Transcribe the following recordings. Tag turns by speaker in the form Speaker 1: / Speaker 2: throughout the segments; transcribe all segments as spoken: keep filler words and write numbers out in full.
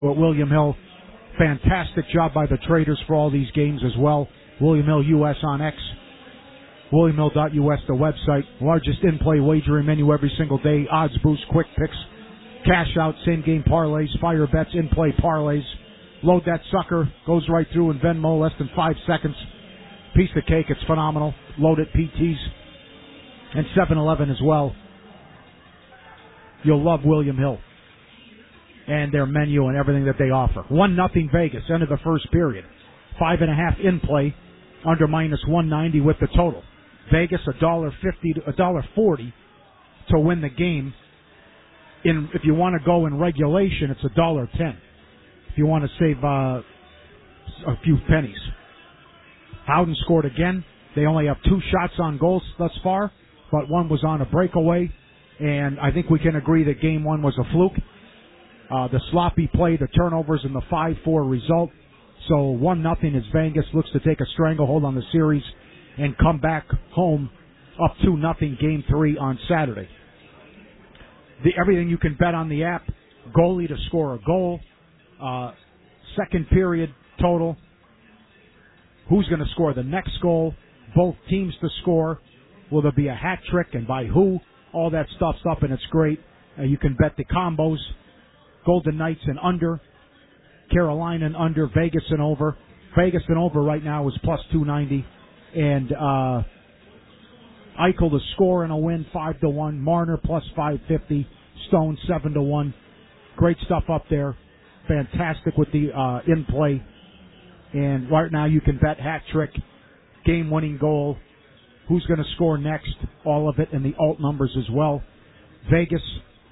Speaker 1: But William Hill, fantastic job by the traders for all these games as well. William Hill U S on X. William Hill dot U S, the website. Largest in-play wagering menu every single day. Odds boost, quick picks, cash out, same-game parlays, fire bets, in-play parlays. Load that sucker. Goes right through in Venmo, less than five seconds. Piece of cake. It's phenomenal. Load it, P Ts. And seven eleven as well. You'll love William Hill and their menu and everything that they offer. One nothing Vegas, end of the first period. Five and a half in play, under minus one ninety with the total. Vegas a dollar fifty, a dollar forty to win the game. In if you want to go in regulation, it's a dollar ten. If you want to save uh, a few pennies. Howden scored again. They only have two shots on goals thus far, but one was on a breakaway, and I think we can agree that game one was a fluke. Uh, the sloppy play, the turnovers, and the five four result. So one nothing as Vegas looks to take a stranglehold on the series and come back home up two nothing game three on Saturday. The, everything you can bet on the app, goalie to score a goal, uh, second period total, who's going to score the next goal, both teams to score, will there be a hat trick and by who, all that stuff's up and it's great. Uh, you can bet the combos, Golden Knights and under, Carolina and under, Vegas and over. Vegas and over right now is plus two ninety. And uh, Eichel to score and a win, five to one. Marner plus five fifty. Stone seven to one. Great stuff up there. Fantastic with the uh, in-play. And right now you can bet hat trick, game-winning goal, who's going to score next, all of it, and the alt numbers as well. Vegas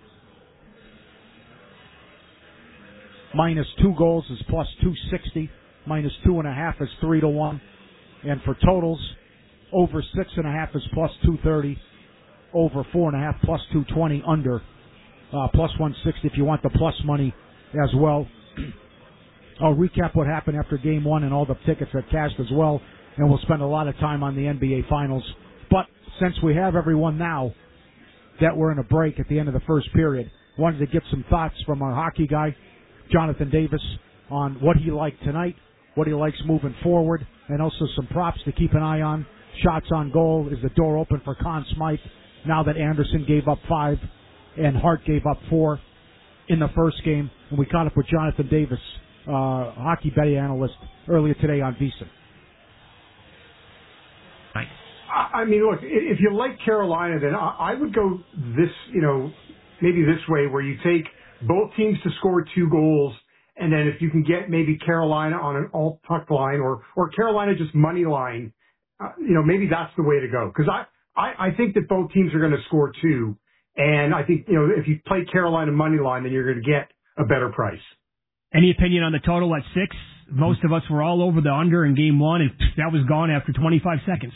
Speaker 1: minus two goals is plus two sixty. Minus two and a half is three to one. And for totals, over six and a half is plus two thirty. Over four and a half plus two twenty. Under uh, plus one sixty if you want the plus money as well. I'll recap what happened after game one and all the tickets that cashed as well. And we'll spend a lot of time on the N B A Finals. But since we have everyone now that we're in a break at the end of the first period, wanted to get some thoughts from our hockey guy, Jonathan Davis, on what he liked tonight, what he likes moving forward, and also some props to keep an eye on. Shots on goal. Is the door open for Conn Smythe now that Anderson gave up five and Hart gave up four in the first game? And we caught up with Jonathan Davis, uh, hockey betting analyst, earlier today on VSiN.
Speaker 2: Thanks. I mean, look, if you like Carolina, then I would go this, you know, maybe this way, where you take both teams to score two goals, and then if you can get maybe Carolina on an alt puck line or or Carolina just money line, uh, you know, maybe that's the way to go. Because I, I, I think that both teams are going to score two, and I think, you know, if you play Carolina money line, then you're going to get a better price.
Speaker 3: Any opinion on the total at six? Most of us were all over the under in game one, and that was gone after twenty-five seconds.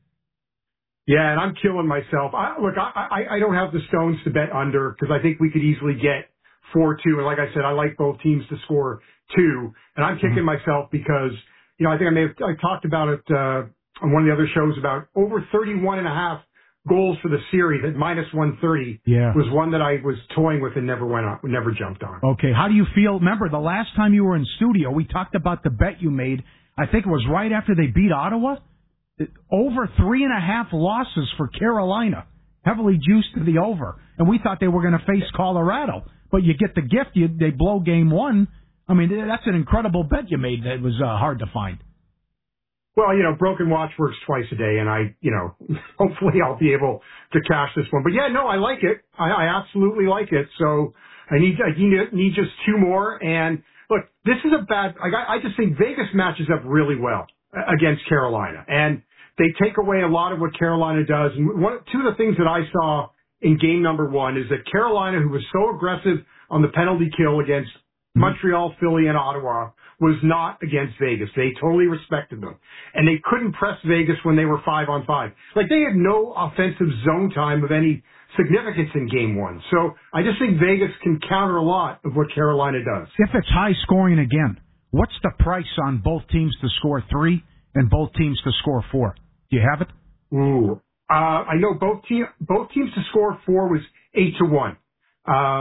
Speaker 2: Yeah, and I'm killing myself. I, look, I, I, I don't have the stones to bet under because I think we could easily get four two. And like I said, I like both teams to score two. And I'm kicking mm-hmm. myself because, you know, I think I may have I talked about it uh, on one of the other shows about over thirty-one and a half goals for the series at minus one thirty
Speaker 1: yeah.
Speaker 2: was one that I was toying with and never went on, never jumped on.
Speaker 1: Okay, how do you feel? Remember, the last time you were in studio, we talked about the bet you made. I think it was right after they beat Ottawa. Over three and a half losses for Carolina, heavily juiced to the over. And we thought they were going to face Colorado. But you get the gift, you, they blow game one. I mean, that's an incredible bet you made that was uh, hard to find.
Speaker 2: Well, you know, broken watch works twice a day, and I, you know, hopefully I'll be able to cash this one. But yeah, no, I like it. I, I absolutely like it. So I need, I need, need just two more. And look, this is a bad, I, I just think Vegas matches up really well against Carolina. And they take away a lot of what Carolina does. And one, two of the things that I saw in game number one is that Carolina, who was so aggressive on the penalty kill against Montreal, Philly, and Ottawa, was not against Vegas. They totally respected them. And they couldn't press Vegas when they were five on five. Like, they had no offensive zone time of any significance in game one. So I just think Vegas can counter a lot of what Carolina does.
Speaker 1: If it's high scoring again, what's the price on both teams to score three and both teams to score four? Do you have it?
Speaker 2: Ooh. Uh, I know both team, both teams to score four was eight to one. Uh,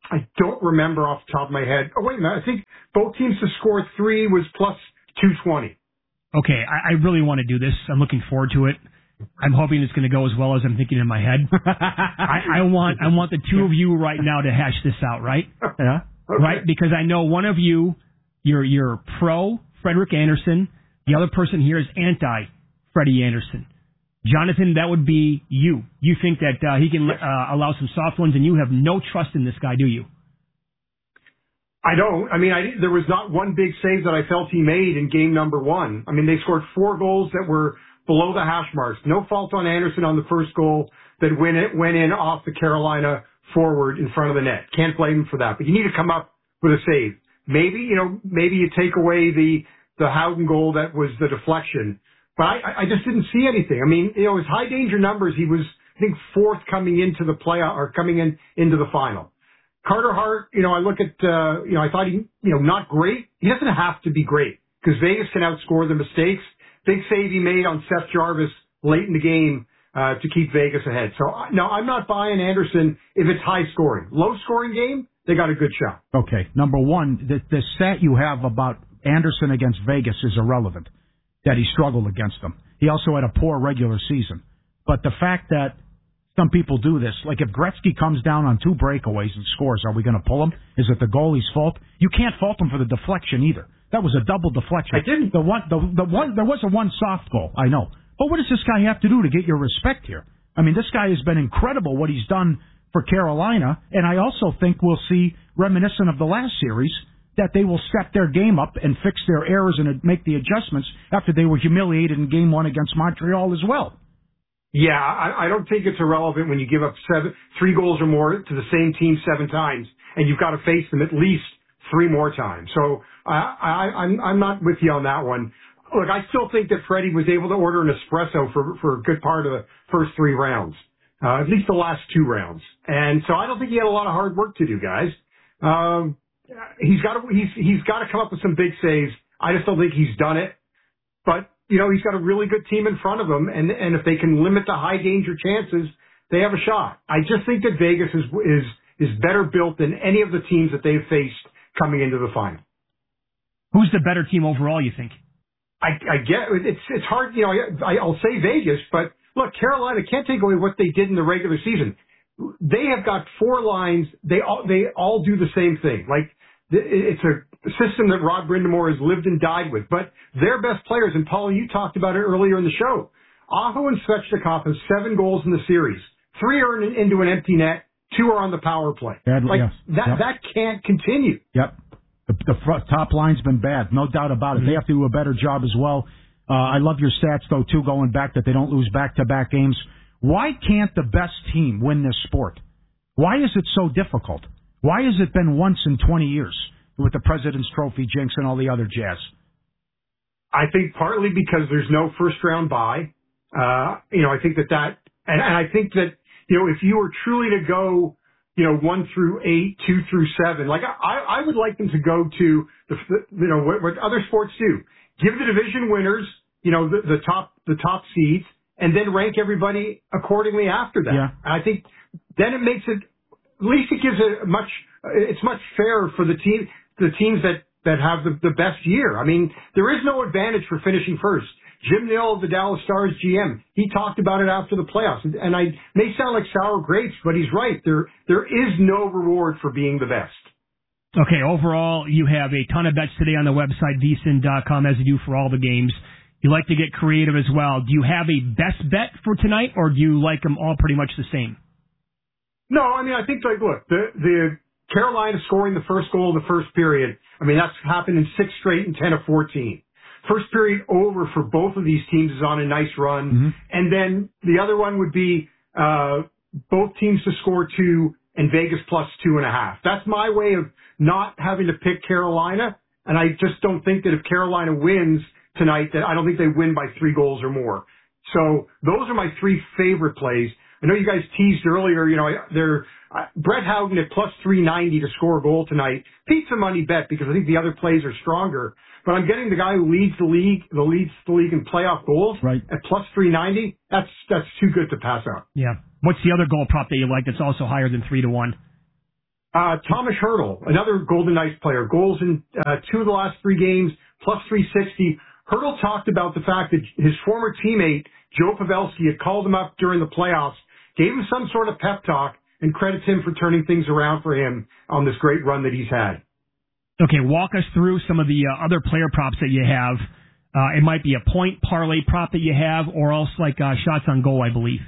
Speaker 2: I don't remember off the top of my head. Oh, wait a minute. I think both teams to score three was plus two twenty.
Speaker 3: Okay, I, I really want to do this. I'm looking forward to it. I'm hoping it's going to go as well as I'm thinking in my head. I, I want I want the two of you right now to hash this out, right?
Speaker 1: Yeah.
Speaker 2: Okay.
Speaker 3: Right? Because I know one of you, you're, you're pro Frederik Andersen. The other person here is anti Freddie Andersen. Jonathan, that would be you. You think that uh, he can uh, allow some soft ones, and you have no trust in this guy, do you?
Speaker 2: I don't. I mean, I, there was not one big save that I felt he made in game number one. I mean, they scored four goals that were below the hash marks. No fault on Andersen on the first goal that went it went in off the Carolina forward in front of the net. Can't blame him for that. But you need to come up with a save. Maybe, you know, maybe you take away the the Howden goal that was the deflection. But I, I just didn't see anything. I mean, you know, his high danger numbers, he was, I think, fourth coming into the playoff or coming in into the final. Carter Hart, you know, I look at, uh, you know, I thought he, you know, not great. He doesn't have to be great because Vegas can outscore the mistakes. Big save he made on Seth Jarvis late in the game uh, to keep Vegas ahead. So, no, I'm not buying Andersen if it's high scoring. Low scoring game, they got a good shot.
Speaker 1: Okay, number one, the, the stat you have about Andersen against Vegas is irrelevant, that he struggled against them. He also had a poor regular season. But the fact that some people do this, like if Gretzky comes down on two breakaways and scores, are we going to pull him? Is it the goalie's fault? You can't fault him for the deflection either. That was a double deflection.
Speaker 2: I didn't.
Speaker 1: The one, the, the one, there was a one soft goal, I know. But what does this guy have to do to get your respect here? I mean, this guy has been incredible what he's done for Carolina, and I also think we'll see, reminiscent of the last series, that they will step their game up and fix their errors and make the adjustments after they were humiliated in game one against Montreal as well.
Speaker 2: Yeah, I, I don't think it's irrelevant when you give up seven, three goals or more to the same team seven times, and you've got to face them at least three more times. So I, I, I'm, I'm not with you on that one. Look, I still think that Freddie was able to order an espresso for, for a good part of the first three rounds, uh, at least the last two rounds. And so I don't think he had a lot of hard work to do, guys. Um, he's got to, he's, he's got to come up with some big saves. I just don't think he's done it. But, you know, he's got a really good team in front of him, and, and if they can limit the high danger chances, they have a shot. I just think that Vegas is, is, is better built than any of the teams that they've faced coming into the final.
Speaker 3: Who's the better team overall, you think?
Speaker 2: I, I get it's it's hard, you know. I, I'll say Vegas, but look, Carolina can't take away what they did in the regular season. They have got four lines. They all they all do the same thing. Like it's a system that Rod Brindamore has lived and died with. But their best players, and Paul, you talked about it earlier in the show. Aho and Svechnikov have seven goals in the series. Three are in, into an empty net. Two are on the power play.
Speaker 1: Bad,
Speaker 2: like
Speaker 1: yes.
Speaker 2: that
Speaker 1: Yep.
Speaker 2: that can't continue.
Speaker 1: Yep. The, the front, top line's been bad, no doubt about it.
Speaker 3: Mm-hmm.
Speaker 1: They have to do a better job as well. Uh, I love your stats, though, too, going back that they don't lose back-to-back games. Why can't the best team win this sport? Why is it so difficult? Why has it been once in twenty years with the President's Trophy jinx and all the other jazz?
Speaker 2: I think partly because there's no first-round bye. Uh, you know, I think that that, and, and I think that, you know, if you were truly to go, you know, one through eight, two through seven. Like I, I would like them to go to the, you know, what, what other sports do. Give the division winners, you know, the, the top, the top seeds, and then rank everybody accordingly after that.
Speaker 1: Yeah.
Speaker 2: And I think then it makes it, at least it gives a much, it's much fairer for the team, the teams that, that have the, the best year. I mean, there is no advantage for finishing first. Jim Nill of the Dallas Stars G M, he talked about it after the playoffs. And, and I may sound like sour grapes, but he's right. There, there is no reward for being the best.
Speaker 3: Okay, overall, you have a ton of bets today on the website, V S I N dot com, as you do for all the games. You like to get creative as well. Do you have a best bet for tonight, or do you like them all pretty much the same?
Speaker 2: No, I mean, I think, like, look, the, the Carolina scoring the first goal of the first period, I mean, that's happened in six straight and ten of fourteen. First period over for both of these teams is on a nice run. Mm-hmm. And then the other one would be uh both teams to score two and Vegas plus two and a half. That's my way of not having to pick Carolina. And I just don't think that if Carolina wins tonight, that I don't think they win by three goals or more. So those are my three favorite plays. I know you guys teased earlier, you know, they're uh, Brett Howden at plus three ninety to score a goal tonight. Pizza money bet because I think the other plays are stronger. But I'm getting the guy who leads the league, the leads the league in playoff goals
Speaker 1: right.
Speaker 2: at plus three ninety. That's that's too good to pass up.
Speaker 3: Yeah. What's the other goal prop that you like that's also higher than three to one?
Speaker 2: Uh, Thomas Hertel, another Golden Knights player, goals in uh, two of the last three games, plus three sixty. Hertel talked about the fact that his former teammate, Joe Pavelski, had called him up during the playoffs, gave him some sort of pep talk, and credits him for turning things around for him on this great run that he's had.
Speaker 3: Okay, walk us through some of the uh, other player props that you have. Uh, it might be a point parlay prop that you have, or else like uh, shots on goal, I believe.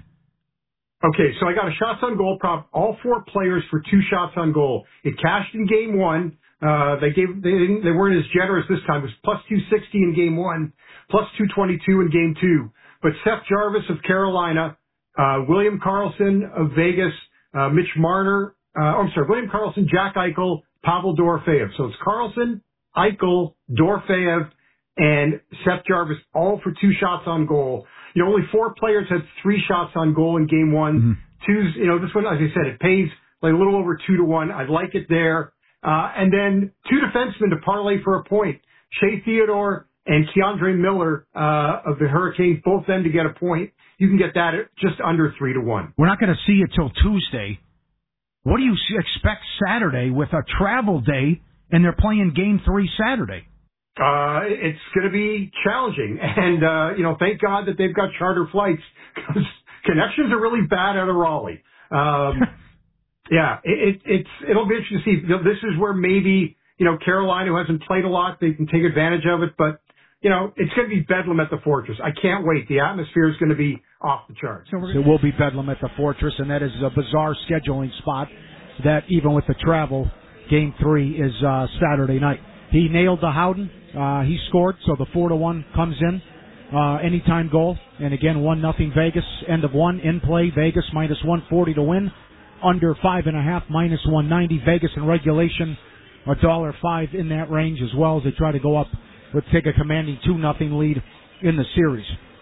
Speaker 2: Okay, so I got a shots on goal prop, all four players for two shots on goal. It cashed in game one. Uh, they gave, they didn't, they weren't as generous this time. It was plus two sixty in game one, plus two twenty-two in game two. But Seth Jarvis of Carolina, uh, William Karlsson of Vegas, uh, Mitch Marner, uh, I'm sorry, William Karlsson, Jack Eichel, Pavel Dorofeyev. So it's Karlsson, Eichel, Dorofeyev, and Seth Jarvis, all for two shots on goal. You know, only four players had three shots on goal in game one. Mm-hmm. Two's, you know, this one, as I said, it pays like a little over two to one. I like it there. Uh, and then two defensemen to parlay for a point. Shea Theodore and Keandre Miller, uh, of the Hurricanes, both them to get a point. You can get that at just under three to one.
Speaker 1: We're not going to see it till Tuesday. What do you expect Saturday with a travel day and they're playing game three Saturday?
Speaker 2: Uh, it's going to be challenging. And, uh, you know, thank God that they've got charter flights because connections are really bad out of Raleigh. Um, yeah, it, it, it's, it'll be interesting to see. This is where maybe, you know, Carolina, who hasn't played a lot, they can take advantage of it. But, you know, it's going to be bedlam at the Fortress. I can't wait. The atmosphere is going to be off the charts.
Speaker 1: So it will be bedlam at the Fortress, and that is a bizarre scheduling spot that even with the travel, game three is uh, Saturday night. He nailed the Howden. Uh, he scored, so the four to one comes in. Uh, anytime goal. And again, one nothing Vegas. End of one. In play, Vegas minus one forty to win. Under five and a half, minus one ninety. Vegas in regulation, a dollar five in that range as well as they try to go up, but take a commanding two nothing lead in the series.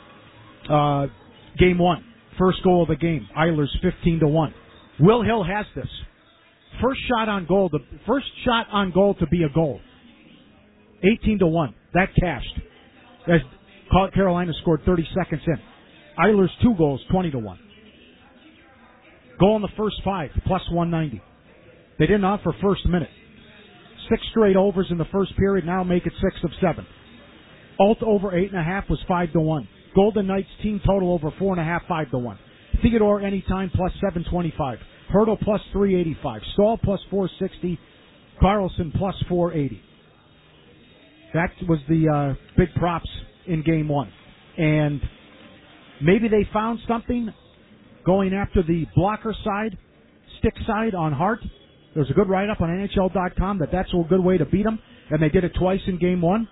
Speaker 1: Uh, game one. First goal of the game. Islanders fifteen to one. Will Hill has this. First shot on goal. The first shot on goal to be a goal. eighteen to one. That cashed. As Carolina scored thirty seconds in. Islanders two goals, twenty to one. Goal in the first five, plus one ninety. They didn't offer first minute. Six straight overs in the first period, now make it six of seven. Alt over eight and a half was five to one. Golden Knights team total over four and a half, five to one. Theodore anytime plus seven twenty-five. Hertel plus three eighty-five. Stahl plus four sixty. Karlsson plus four eighty. That was the uh, big props in game one. And maybe they found something going after the blocker side, stick side on Hart. There's a good write-up on N H L dot com that that's a good way to beat them, and they did it twice in game one.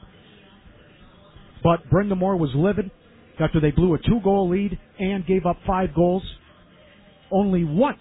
Speaker 1: But Brind'Amour was livid after they blew a two-goal lead and gave up five goals. Only once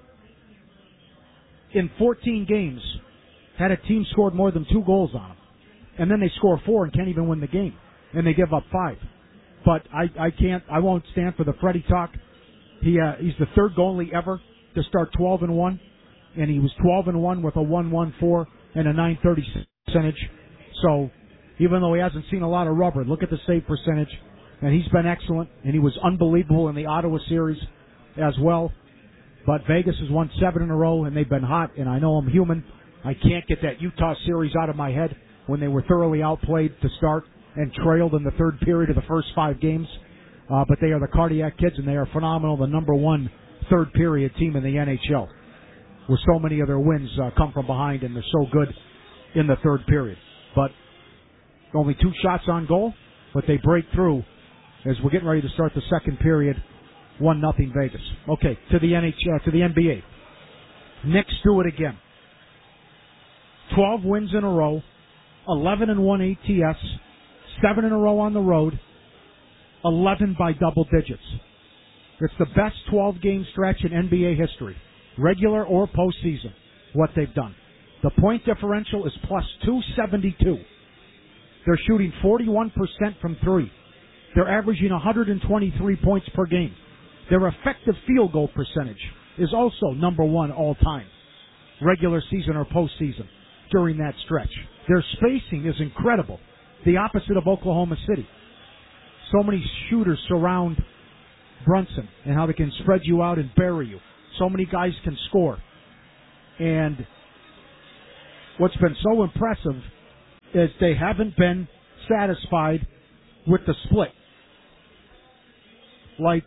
Speaker 1: in fourteen games had a team scored more than two goals on them. And then they score four and can't even win the game. And they give up five. But I, I can't, I won't stand for the Freddie talk. He, uh, he's the third goalie ever to start twelve and one. And he was twelve and one with a one one four and a nine thirty percentage. So, even though he hasn't seen a lot of rubber, look at the save percentage. And he's been excellent. And he was unbelievable in the Ottawa series as well. But Vegas has won seven in a row, and they've been hot. And I know I'm human. I can't get that Utah series out of my head when they were thoroughly outplayed to start and trailed in the third period of the first five games. Uh, but they are the Cardiac Kids, and they are phenomenal, the number one third period team in the N H L, where so many of their wins uh, come from behind, and they're so good in the third period. But only two shots on goal, but they break through as we're getting ready to start the second period, one nothing Vegas. Okay, to the N H L, to the N B A. Knicks do it again. twelve wins in a row. eleven and one A T S, seven in a row on the road, eleven by double digits. It's the best twelve-game stretch in N B A history, regular or postseason, what they've done. The point differential is plus two seventy-two. They're shooting forty-one percent from three. They're averaging one hundred twenty-three points per game. Their effective field goal percentage is also number one all time, regular season or postseason, during that stretch. Their spacing is incredible, the opposite of Oklahoma City. So many shooters surround Brunson and how they can spread you out and bury you. So many guys can score. And what's been so impressive is they haven't been satisfied with the split. Like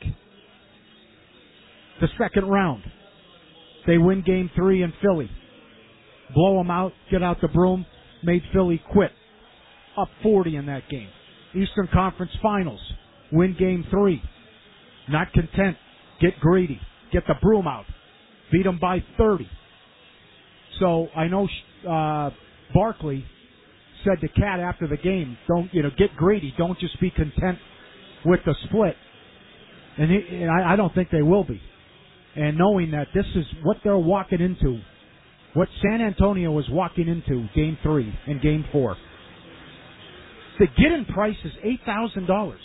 Speaker 1: the second round, they win game three in Philly, blow them out, get out the broom, made Philly quit, up forty in that game. Eastern Conference Finals, win game three, not content, get greedy, get the broom out, beat them by thirty. So I know uh, Barkley said to Cat after the game, "Don't you know? Get greedy. Don't just be content with the split." And, he, and I, I don't think they will be. And knowing that this is what they're walking into, what San Antonio was walking into, Game Three and Game Four. The get-in price is eight thousand dollars.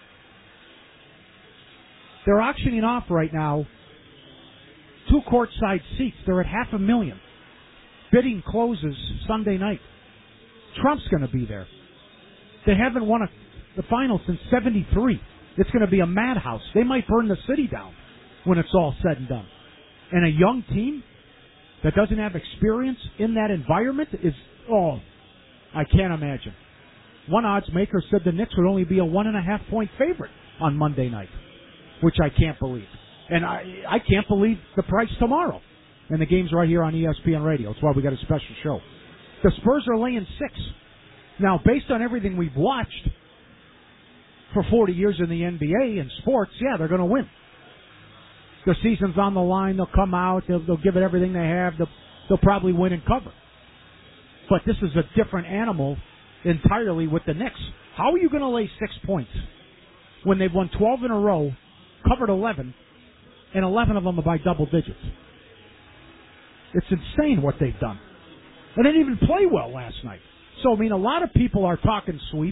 Speaker 1: They're auctioning off right now two courtside seats. They're at half a million. Bidding closes Sunday night. Trump's going to be there. They haven't won a, the final since seventy-three. It's going to be a madhouse. They might burn the city down when it's all said and done. And a young team that doesn't have experience in that environment is, oh, I can't imagine. One odds maker said the Knicks would only be a one and a half point favorite on Monday night, which I can't believe. And I, I can't believe the price tomorrow. And the game's right here on E S P N Radio. That's why we got a special show. The Spurs are laying six. Now, based on everything we've watched for forty years in the N B A and sports, yeah, they're going to win. The season's on the line. They'll come out. They'll, they'll give it everything they have. They'll, they'll probably win and cover. But this is a different animal entirely with the Knicks. How are you going to lay six points when they've won twelve in a row, covered eleven, and eleven of them are by double digits? It's insane what they've done. And they didn't even play well last night. So, I mean, a lot of people are talking sweep.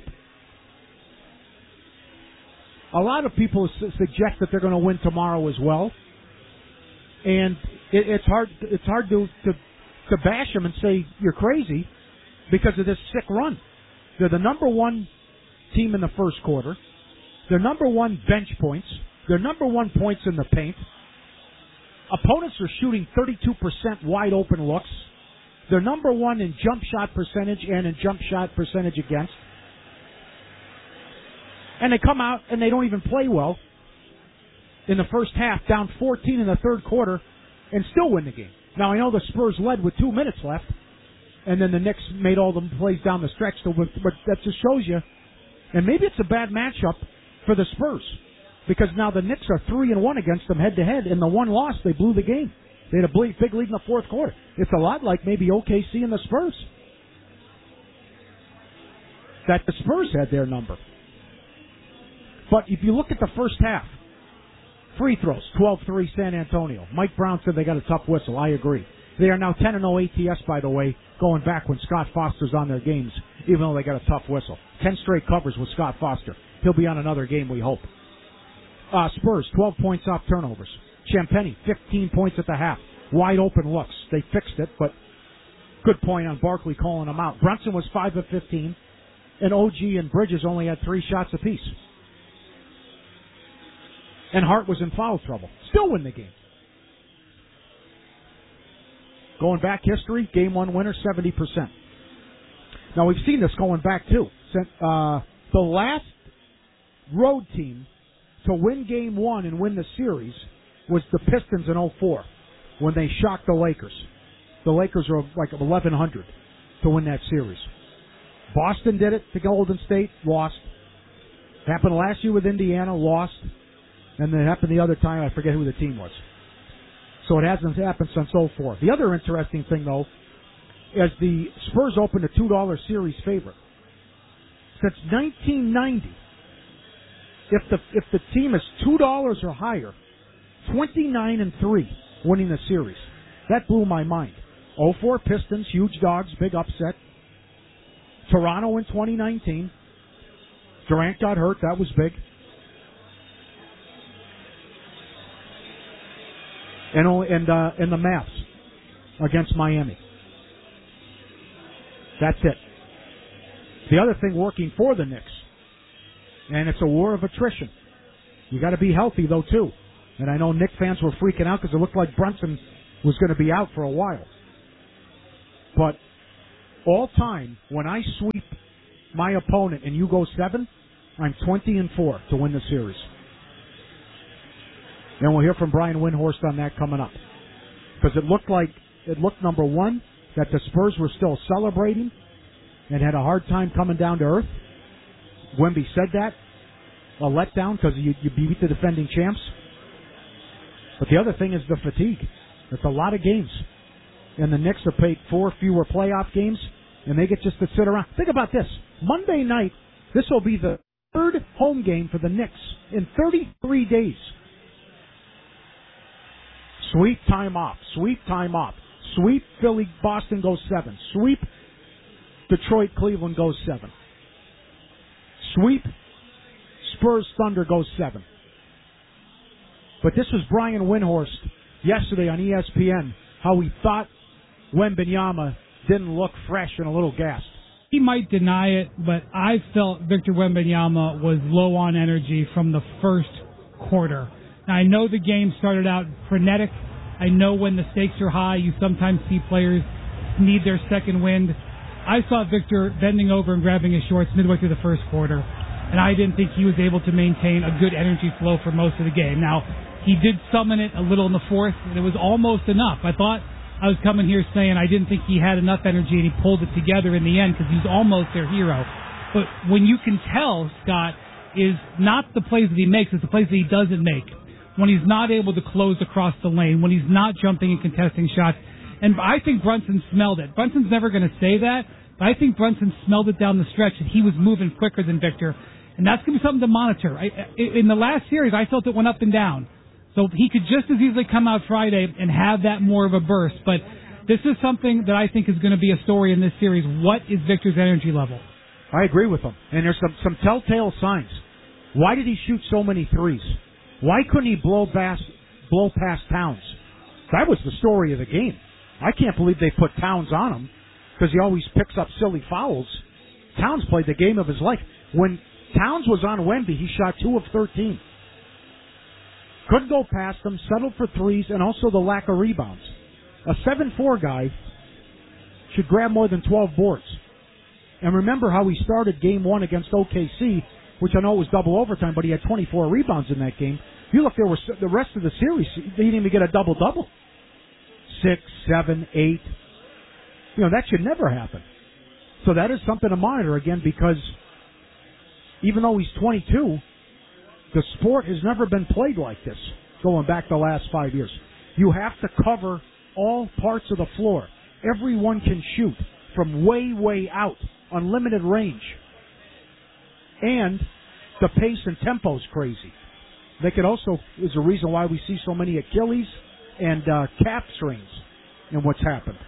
Speaker 1: A lot of people su- suggest that they're going to win tomorrow as well. And it, it's hard it's hard to, to, to bash them and say you're crazy because of this sick run. They're the number one team in the first quarter. They're number one bench points. They're number one points in the paint. Opponents are shooting thirty-two percent wide open looks. They're number one in jump shot percentage and in jump shot percentage against. And they come out and they don't even play well in the first half, down fourteen in the third quarter, and still win the game. Now, I know the Spurs led with two minutes left, and then the Knicks made all the plays down the stretch, so, but, but that just shows you. And maybe it's a bad matchup for the Spurs, because now the Knicks are three and one against them head to head. In the one loss, they blew the game. They had a big lead in the fourth quarter. It's a lot like maybe O K C and the Spurs. That the Spurs had their number. But if you look at the first half, free throws, twelve three San Antonio. Mike Brown said they got a tough whistle. I agree. They are now ten and oh A T S, by the way, going back when Scott Foster's on their games, even though they got a tough whistle. Ten straight covers with Scott Foster. He'll be on another game, we hope. Uh, Spurs, twelve points off turnovers. Champagny, fifteen points at the half. Wide open looks. They fixed it, but good point on Barkley calling them out. Brunson was five of fifteen, and O G and Bridges only had three shots apiece. And Hart was in foul trouble. Still win the game. Going back history, game one winner, seventy percent. Now, we've seen this going back, too. Uh, the last road team to win game one and win the series was the Pistons in oh four when they shocked the Lakers. The Lakers were like eleven hundred to win that series. Boston did it to Golden State, lost. Happened last year with Indiana, lost. And then it happened the other time, I forget who the team was. So it hasn't happened since oh four. The other interesting thing, though, is the Spurs opened a two dollar series favorite. Since nineteen ninety, if the if the team is two dollars or higher, twenty-nine and three winning the series. That blew my mind. oh four Pistons, huge dogs, big upset. Toronto in twenty nineteen. Durant got hurt, that was big. And only, and uh, and the Mavs against Miami. That's it. The other thing working for the Knicks, and it's a war of attrition. You got to be healthy though too. And I know Knicks fans were freaking out because it looked like Brunson was going to be out for a while. But All time, when I sweep my opponent and you go seven, I'm twenty and four to win the series. And we'll hear from Brian Windhorst on that coming up. Because it looked like, it looked, number one, that the Spurs were still celebrating and had a hard time coming down to earth. Wemby said that. A letdown because you, you beat the defending champs. But the other thing is the fatigue. It's a lot of games. And the Knicks have played four fewer playoff games, and they get just to sit around. Think about this. Monday night, this will be the third home game for the Knicks in thirty-three days. Sweep, time off. Sweep, time off. Sweep, Philly, Boston goes seven. Sweep, Detroit, Cleveland goes seven. Sweep, Spurs, Thunder goes seven. But this was Brian Windhorst yesterday on E S P N, how he thought Wembanyama didn't look fresh and a little gassed.
Speaker 4: He might deny it, but I felt Victor Wembanyama was low on energy from the first quarter. Now, I know the game started out frenetic. I know when the stakes are high, you sometimes see players need their second wind. I saw Victor bending over and grabbing his shorts midway through the first quarter, and I didn't think he was able to maintain a good energy flow for most of the game. Now, he did summon it a little in the fourth, and it was almost enough. I thought I was coming here saying I didn't think he had enough energy, and he pulled it together in the end because he's almost their hero. But when you can tell, Scott, is not the plays that he makes, it's the plays that he doesn't make. When he's not able to close across the lane, when he's not jumping and contesting shots. And I think Brunson smelled it. Brunson's never going to say that, but I think Brunson smelled it down the stretch that he was moving quicker than Victor. And that's going to be something to monitor. I, in the last series, I felt it went up and down. So he could just as easily come out Friday and have that more of a burst. But this is something that I think is going to be a story in this series. What is Victor's energy level?
Speaker 1: I agree with him. And there's some, some telltale signs. Why did he shoot so many threes? Why couldn't he blow past, blow past Towns? That was the story of the game. I can't believe they put Towns on him because he always picks up silly fouls. Towns played the game of his life. When Towns was on Wemby, he shot two of thirteen. Couldn't go past him, settled for threes, and also the lack of rebounds. A seven four guy should grab more than twelve boards. And remember how he started game one against O K C, which I know was double overtime, but he had twenty-four rebounds in that game. You look, there were the rest of the series, he didn't even get a double-double. Six, seven, eight. You know, that should never happen. So that is something to monitor again because even though he's twenty-two, the sport has never been played like this going back the last five years. You have to cover all parts of the floor. Everyone can shoot from way, way out, unlimited range. And the pace and tempo is crazy. They could also, is a reason why we see so many Achilles and uh, calf strains in what's happened.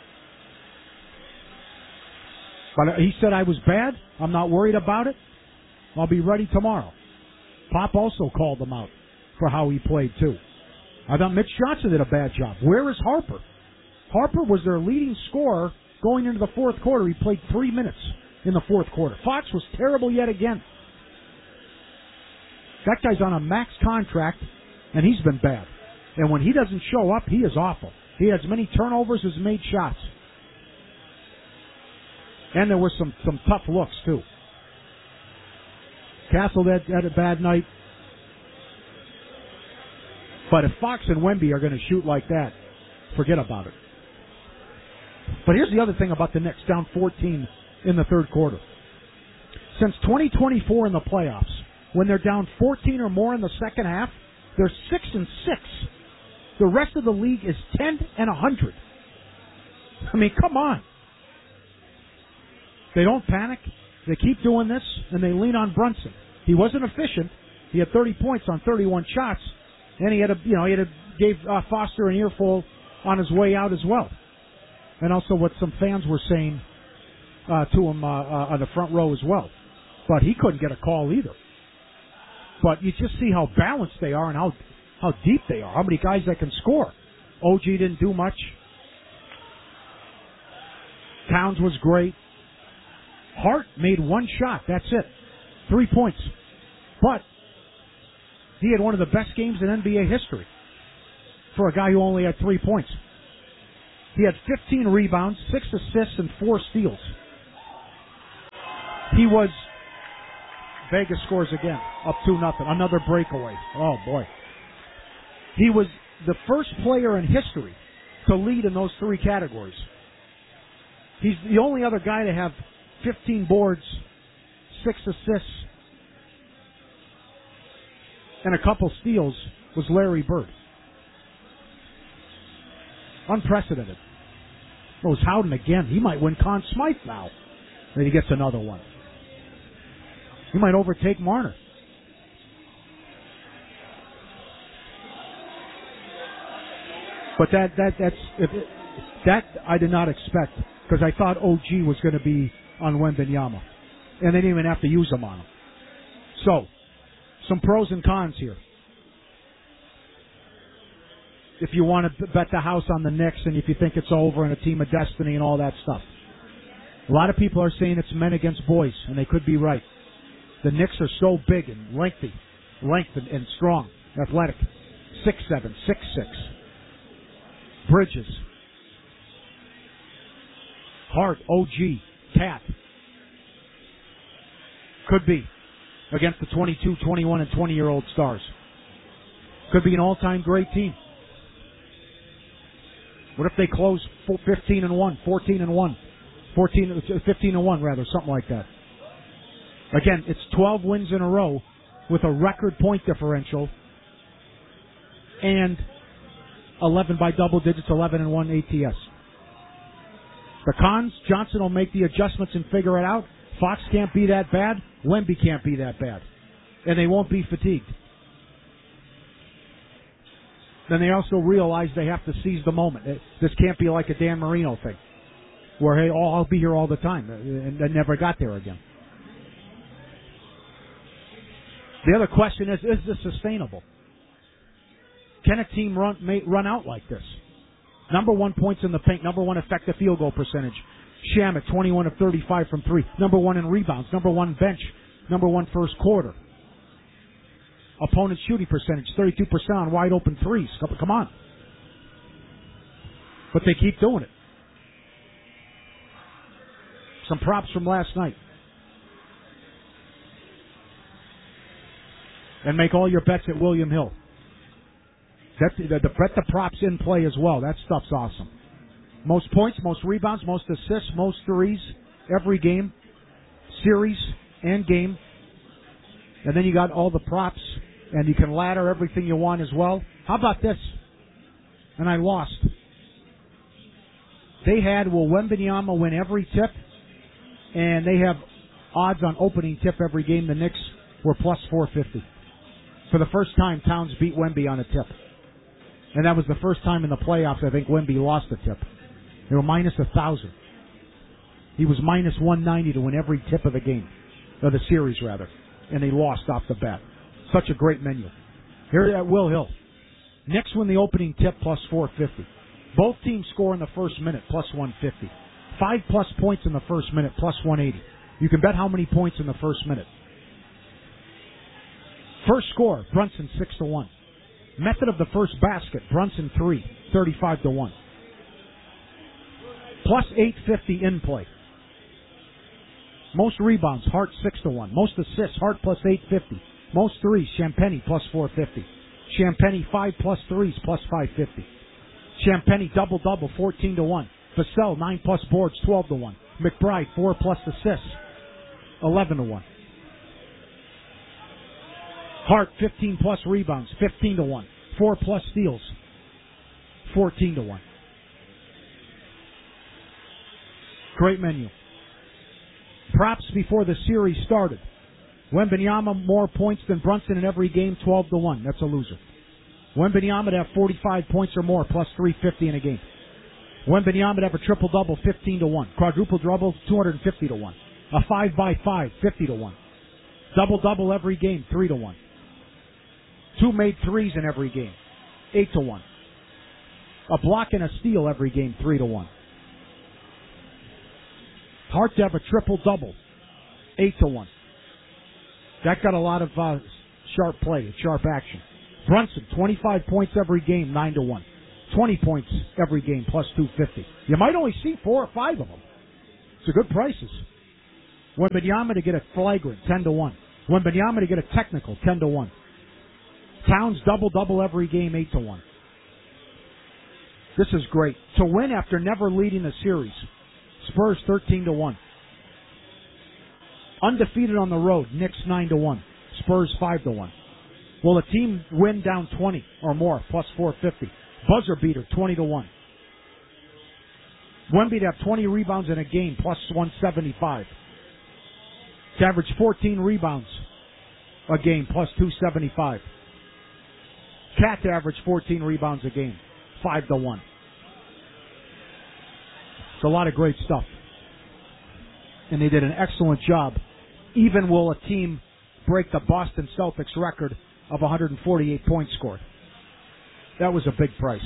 Speaker 1: But he said I was bad. I'm not worried about it. I'll be ready tomorrow. Pop also called him out for how he played, too. I thought Mitch Johnson did a bad job. Where is Harper? Harper was their leading scorer going into the fourth quarter. He played three minutes in the fourth quarter. Fox was terrible yet again. That guy's on a max contract, and he's been bad. And when he doesn't show up, he is awful. He has as many turnovers as made shots. And there were some, some tough looks, too. Castle had, had a bad night. But if Fox and Wemby are going to shoot like that, forget about it. But here's the other thing about the Knicks, down fourteen in the third quarter. Since twenty twenty-four in the playoffs, when they're down fourteen or more in the second half, they're six and six. The rest of the league is ten and a hundred. I mean, come on. They don't panic. They keep doing this, and they lean on Brunson. He wasn't efficient. He had thirty points on thirty-one shots, and he had a, you know, he had a, gave uh, Foster an earful on his way out as well. And also what some fans were saying uh, to him uh, uh, on the front row as well. But he couldn't get a call either. But you just see how balanced they are and how how deep they are. How many guys that can score. O G didn't do much. Towns was great. Hart made one shot. That's it. Three points. But he had one of the best games in N B A history for a guy who only had three points. He had fifteen rebounds, six assists, and four steals. He was, Vegas scores again, up two nothing. Another breakaway. Oh, boy. He was the first player in history to lead in those three categories. He's the only other guy to have fifteen boards, six assists, and a couple steals was Larry Bird. Unprecedented. It was Howden again. He might win Conn Smythe now. Then he gets another one. He might overtake Marner. But that that that's if it, that I did not expect, because I thought O G was going to be on Wembanyama, and they didn't even have to use him on him. So, some pros and cons here. If you want to bet the house on the Knicks, and if you think it's over and a team of destiny and all that stuff, a lot of people are saying it's men against boys, and they could be right. The Knicks are so big and lengthy, length and, and strong, athletic, six seven, six six. Bridges, Hart, O G, Cat. Could be against the twenty-two, twenty-one, and twenty-year-old stars. Could be an all-time great team. What if they close fifteen and one, fourteen and one, fourteen, fifteen and one rather, something like that? Again, it's twelve wins in a row with a record point differential and eleven by double digits, eleven and one A T S. The cons, Johnson will make the adjustments and figure it out. Fox can't be that bad. Wemby can't be that bad. And they won't be fatigued. Then they also realize they have to seize the moment. This can't be like a Dan Marino thing, where, hey, oh, I'll be here all the time, and they never got there again. The other question is, is this sustainable? Can a team run may, run out like this? Number one points in the paint, number one effective field goal percentage. Shamet, twenty-one of thirty-five from three. Number one in rebounds, number one bench, number one first quarter. Opponent shooting percentage, thirty-two percent on wide open threes. Come on. But they keep doing it. Some props from last night. And make all your bets at William Hill. That's the, the bet the props in play as well. That stuff's awesome. Most points, most rebounds, most assists, most threes, every game, series and game. And then you got all the props, and you can ladder everything you want as well. How about this? And I lost. They had, will Wembanyama win every tip? And they have odds on opening tip every game. The Knicks were plus four fifty. For the first time, Towns beat Wemby on a tip. And that was the first time in the playoffs I think Wemby lost a tip. They were minus one thousand. He was minus one ninety to win every tip of the game. Or the series, rather. And they lost off the bat. Such a great menu. Here at Will Hill. Knicks win the opening tip plus four fifty. Both teams score in the first minute plus one fifty. Five plus points in the first minute plus one eighty. You can bet how many points in the first minute. First score, Brunson six to one. Method of the first basket, Brunson three, thirty-five to one. Plus eight fifty in play. Most rebounds, Hart six to one. Most assists, Hart plus eight fifty. Most threes, Champagnie plus four fifty. Champagnie five plus threes plus five fifty. Champagnie double double, fourteen to one. Vassell nine plus boards, twelve to one. McBride four plus assists, eleven to one. Hart fifteen plus rebounds, fifteen to one. four plus steals, fourteen to one. Great menu. Props before the series started. Wembanyama more points than Brunson in every game, twelve to one. That's a loser. Wembanyama to have forty-five points or more, plus three fifty in a game. Wembanyama to have a triple-double, fifteen to one. Quadruple-double, two hundred fifty to one. A five by five, fifty to one. Double-double every game, three to one. Two made threes in every game, eight to one. A block and a steal every game, three to one. Hart to have a triple-double, eight to one. That got a lot of uh, sharp play, sharp action. Brunson, twenty-five points every game, nine to one. twenty points every game, plus two fifty. You might only see four or five of them. It's a good prices. Wembanyama to get a flagrant, ten to one. Wembanyama to get a technical, ten to one. Towns double-double every game, eight to one. This is great. To win after never leading a series, Spurs thirteen to one. Undefeated on the road, Knicks nine to one. Spurs five to one. Will a team win down twenty or more, plus four fifty? Buzzer beater, twenty to one. Wemby to have twenty rebounds in a game, plus one seventy-five. To average fourteen rebounds a game, plus two seventy-five. Cat to average fourteen rebounds a game, five to one. It's a lot of great stuff. And they did an excellent job. Even will a team break the Boston Celtics record of one hundred forty-eight points scored. That was a big price.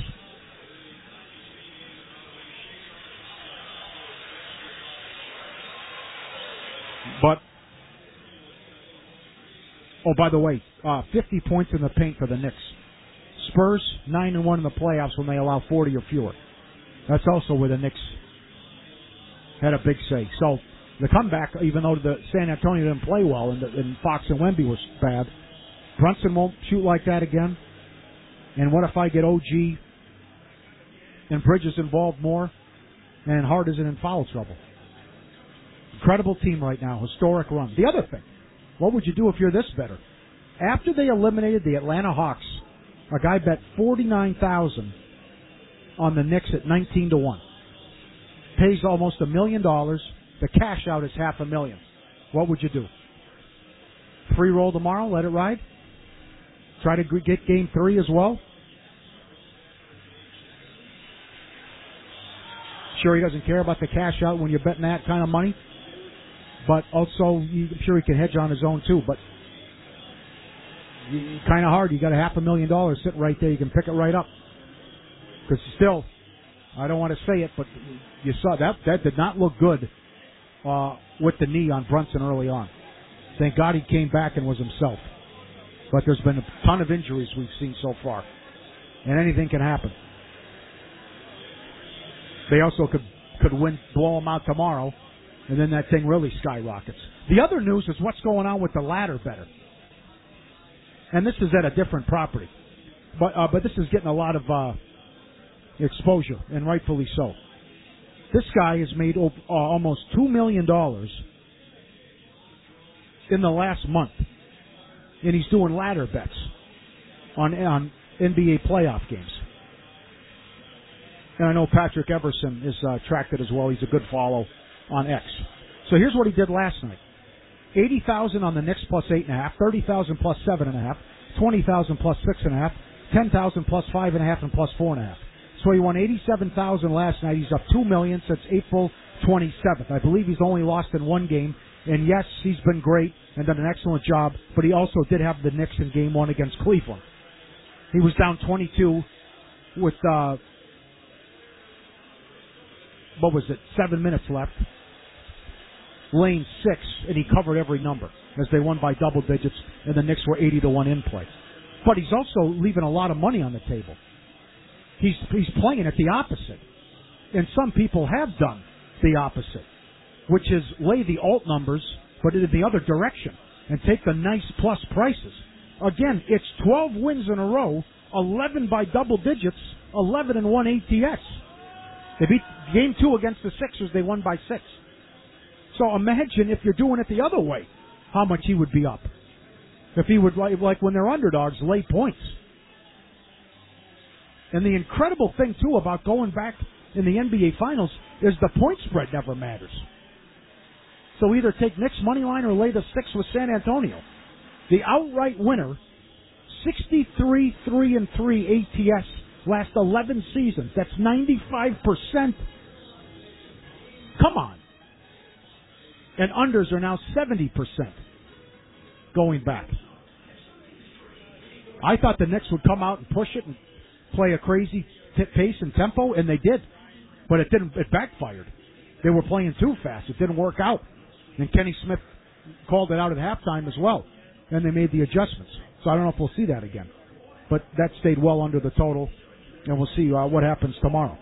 Speaker 1: But, oh, by the way, uh, fifty points in the paint for the Knicks. Spurs, nine and one in the playoffs when they allow forty or fewer. That's also where the Knicks had a big say. So, the comeback, even though the San Antonio didn't play well and, the, and Fox and Wemby was bad, Brunson won't shoot like that again. And what if I get O G and Bridges involved more and Hart isn't in foul trouble? Incredible team right now. Historic run. The other thing, what would you do if you're this better? After they eliminated the Atlanta Hawks, a guy bet forty-nine thousand dollars on the Knicks at nineteen to one. Pays almost a million dollars. The cash out is half a million. What would you do? Free roll tomorrow? Let it ride? Try to get game three as well? Sure, he doesn't care about the cash out when you're betting that kind of money. But also, I'm sure he can hedge on his own too. But kind of hard. You got a half a million dollars sitting right there. You can pick it right up. Because still, I don't want to say it, but you saw that that did not look good uh, with the knee on Brunson early on. Thank God he came back and was himself. But there's been a ton of injuries we've seen so far, and anything can happen. They also could could win, blow them out tomorrow, and then that thing really skyrockets. The other news is what's going on with the ladder better. And this is at a different property. But uh, but this is getting a lot of uh, exposure, and rightfully so. This guy has made uh, almost two million dollars in the last month. And he's doing ladder bets on, on N B A playoff games. And I know Patrick Everson is uh, tracked it as well. He's a good follow on X. So here's what he did last night. eighty thousand on the Knicks plus eight and a half, thirty thousand plus seven and a half, twenty thousand plus six and a half, ten thousand plus five and a half, and plus four and a half. So he won eighty-seven thousand last night. He's up two million since April twenty-seventh. I believe he's only lost in one game. And yes, he's been great and done an excellent job, but he also did have the Knicks in game one against Cleveland. He was down twenty-two with, uh, what was it, seven minutes left. Lane six, and he covered every number as they won by double digits, and the Knicks were eighty to one in play. But he's also leaving a lot of money on the table. He's, he's playing it the opposite. And some people have done the opposite, which is lay the alt numbers, but in the other direction, and take the nice plus prices. Again, it's twelve wins in a row, eleven by double digits, eleven and one A T S. They beat game two against the Sixers, they won by six. So imagine if you're doing it the other way, how much he would be up. If he would, like, like when they're underdogs, lay points. And the incredible thing, too, about going back in the N B A Finals is the point spread never matters. So either take Knicks money line or lay the six with San Antonio. The outright winner, sixty-three three and three A T S, last eleven seasons. That's ninety-five percent. Come on. And unders are now seventy percent going back. I thought the Knicks would come out and push it and play a crazy t- pace and tempo, and they did. But it didn't. It backfired. They were playing too fast. It didn't work out. And Kenny Smith called it out at halftime as well. And they made the adjustments. So I don't know if we'll see that again. But that stayed well under the total. and we'll see uh, what happens tomorrow.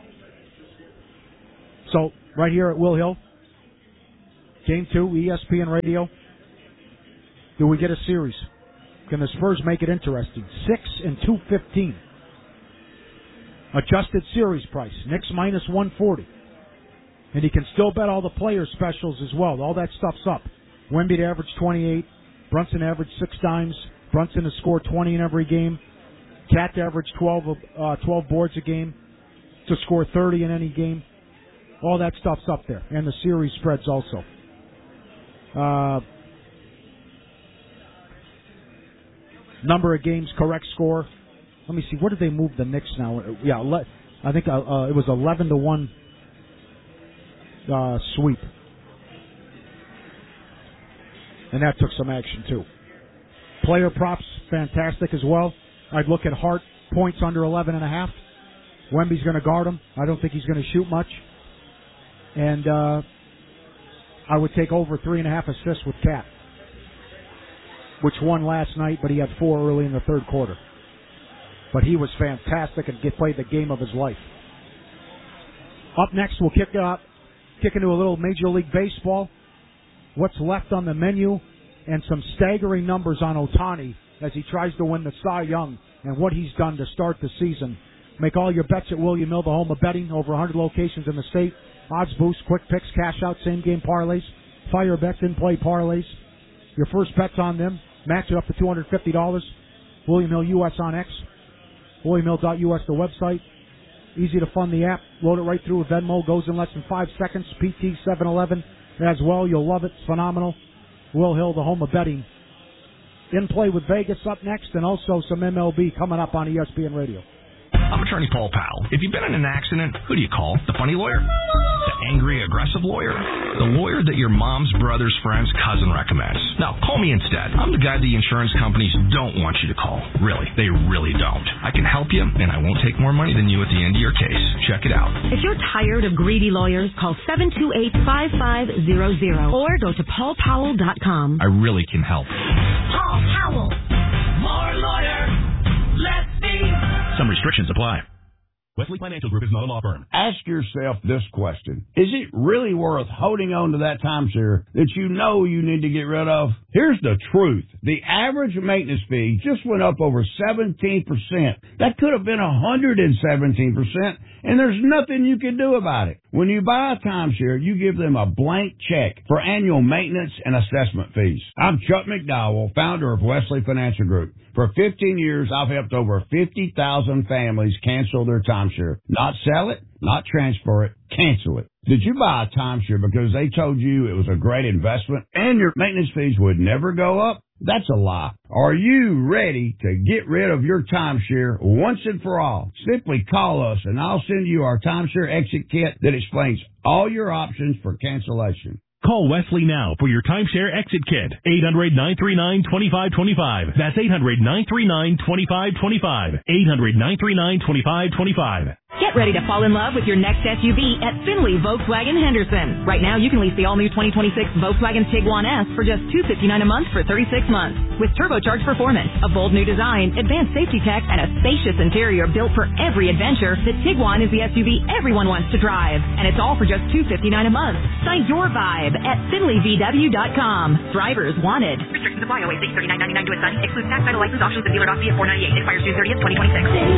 Speaker 1: So, right here at Will Hill, Game two, E S P N Radio. Do we get a series? Can the Spurs make it interesting? Six and two fifteen. Adjusted series price. Knicks minus one forty. And you can still bet all the player specials as well. All that stuff's up. Wemby to average twenty-eight. Brunson to average six dimes. Brunson to score twenty in every game. Cat to average twelve, uh, twelve boards a game. To score thirty in any game. All that stuff's up there. And the series spreads also. Uh, number of games, correct score. Let me see. Where did they move the Knicks now? Yeah, le- I think uh, uh, it was eleven to one uh, sweep, and that took some action too. Player props, fantastic as well. I'd look at Hart points under eleven and a half. Wemby's going to guard him. I don't think he's going to shoot much, and uh, I would take over three and a half assists with Cat, which won last night, but he had four early in the third quarter. But he was fantastic and get, played the game of his life. Up next, we'll kick up, kick into a little Major League Baseball. What's left on the menu, and some staggering numbers on Ohtani as he tries to win the Cy Young and what he's done to start the season. Make all your bets at William Hill, the home of betting, over one hundred locations in the state. Odds boost, quick picks, cash out, same game parlays, fire bets, in-play parlays. Your first bet's on them. Match it up to two hundred fifty dollars. William Hill U S on X. William Hill dot U S, the website. Easy to fund the app. Load it right through with Venmo. Goes in less than five seconds. P T seven eleven as well. You'll love it. It's phenomenal. Will Hill, the home of betting. In play with Vegas up next, and also some M L B coming up on E S P N Radio.
Speaker 5: I'm attorney Paul Powell. If you've been in an accident, who do you call? The funny lawyer? The angry, aggressive lawyer? The lawyer that your mom's brother's friend's cousin recommends? No, call me instead. I'm the guy the insurance companies don't want you to call. Really, they really don't. I can help you, and I won't take more money than you at the end of your case. Check it out.
Speaker 6: If you're tired of greedy lawyers, call seven two eight, five five zero zero or go to paul powell dot com.
Speaker 5: I really can help.
Speaker 6: Paul Powell.
Speaker 7: More lawyer. Let's see.
Speaker 5: Some restrictions apply. Wesley Financial Group is not a law firm.
Speaker 8: Ask yourself this question. Is it really worth holding on to that timeshare that you know you need to get rid of? Here's the truth. The average maintenance fee just went up over seventeen percent. That could have been one hundred seventeen percent, and there's nothing you can do about it. When you buy a timeshare, you give them a blank check for annual maintenance and assessment fees. I'm Chuck McDowell, founder of Wesley Financial Group. For fifteen years, I've helped over fifty thousand families cancel their timeshare. Not sell it, not transfer it, cancel it. Did you buy a timeshare because they told you it was a great investment and your maintenance fees would never go up? That's a lie. Are you ready to get rid of your timeshare once and for all? Simply call us and I'll send you our timeshare exit kit that explains all your options for cancellation.
Speaker 9: Call Wesley now for your timeshare exit kit. eight hundred, nine three nine, two five two five. That's eight hundred, nine three nine, two five two five. eight hundred, nine three nine, two five two five.
Speaker 6: Get ready to fall in love with your next S U V at Finley Volkswagen Henderson. Right now, you can lease the all-new twenty twenty-six Volkswagen Tiguan S for just two hundred fifty-nine dollars a month for thirty-six months. With turbocharged performance, a bold new design, advanced safety tech, and a spacious interior built for every adventure, the Tiguan is the S U V everyone wants to drive. And it's all for just two hundred fifty-nine dollars a month. Sign your vibe at finley v w dot com. Drivers wanted. Restrictions apply. Always thirty-nine ninety-nine to a son. Excludes tax, title, license, options, and dealer doc fee at four ninety-eight. Expires June thirtieth, twenty twenty-six.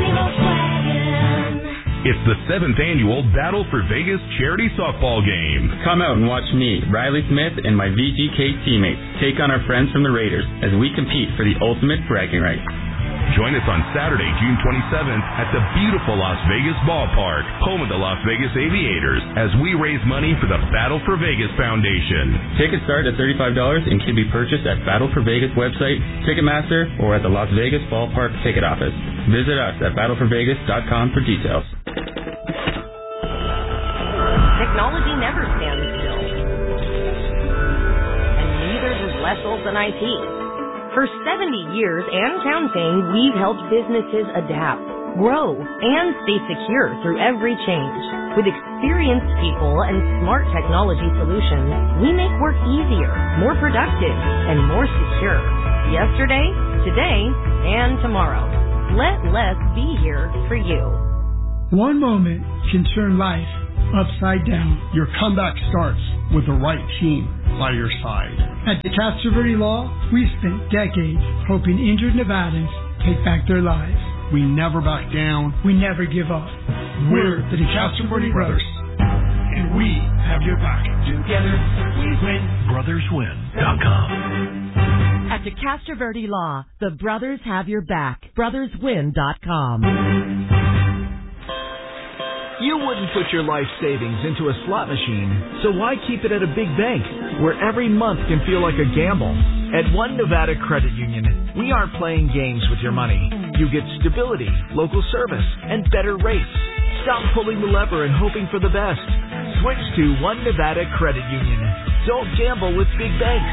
Speaker 9: It's the seventh annual Battle for Vegas charity softball game.
Speaker 10: Come out and watch me, Riley Smith, and my V G K teammates take on our friends from the Raiders as we compete for the ultimate bragging rights.
Speaker 9: Join us on Saturday, June twenty-seventh at the beautiful Las Vegas Ballpark, home of the Las Vegas Aviators, as we raise money for the Battle for Vegas Foundation.
Speaker 10: Tickets start at thirty-five dollars and can be purchased at Battle for Vegas website, Ticketmaster, or at the Las Vegas Ballpark ticket office. Visit us at battle for vegas dot com for details.
Speaker 11: Technology never stands still, and neither does less old than I T. For seventy years and counting, we've helped businesses adapt, grow, and stay secure through every change. With experienced people and smart technology solutions, we make work easier, more productive, and more secure. Yesterday, today, and tomorrow. Let Les be here for you.
Speaker 12: One moment can turn life upside down.
Speaker 13: Your comeback starts with the right team by your side.
Speaker 12: At the Castroverde Law, we spent decades helping injured Nevadans take back their lives.
Speaker 13: We never back down.
Speaker 12: We never give up.
Speaker 13: We're the DeCastroverde Brothers, and we have your back.
Speaker 7: Together, we win.
Speaker 9: brothers win dot com.
Speaker 14: At DeCastroverde Law, the brothers have your back. brothers win dot com.
Speaker 15: You wouldn't put your life savings into a slot machine, so why keep it at a big bank where every month can feel like a gamble? At One Nevada Credit Union, we aren't playing games with your money. You get stability, local service, and better rates. Stop pulling the lever and hoping for the best. Switch to One Nevada Credit Union. Don't gamble with big banks.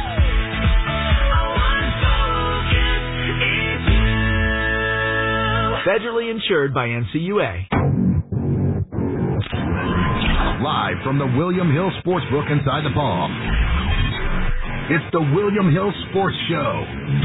Speaker 15: Federally insured by N C U A.
Speaker 16: Live from the William Hill Sportsbook inside the Palm. It's the William Hill Sports Show.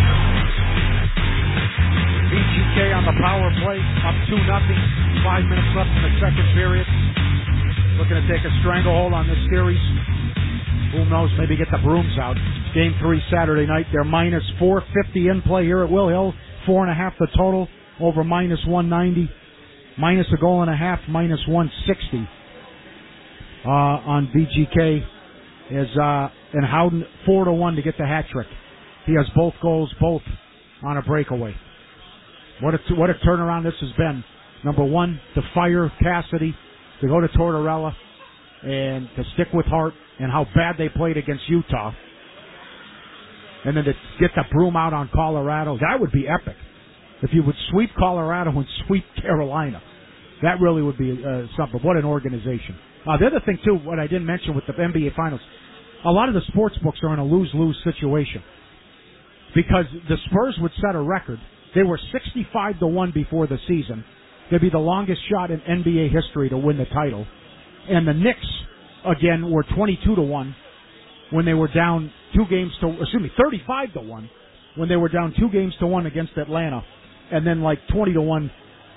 Speaker 1: V G K on the power play, up two nothing. Five minutes left in the second period. Looking to take a stranglehold on this series. Who knows? Maybe get the brooms out. Game three Saturday night. They're minus four fifty in play here at Will Hill. Four and a half the total over minus one ninety. Minus a goal and a half, minus one sixty. Uh, on V G K is uh, and Howden four to one to get the hat trick. He has both goals, both on a breakaway. What a what a turnaround this has been. Number one, to fire Cassidy, to go to Tortorella, and to stick with Hart, and how bad they played against Utah, and then to get the broom out on Colorado. That would be epic. If you would sweep Colorado and sweep Carolina, that really would be uh, something. What an organization. Uh, the other thing, too, what I didn't mention with the N B A Finals, a lot of the sports books are in a lose-lose situation. Because the Spurs would set a record. They were sixty-five to one before the season. They'd be the longest shot in N B A history to win the title. And the Knicks, again, were twenty-two to one when they were down two games to, excuse me, thirty-five to one when they were down two games to one against Atlanta. And then like twenty to one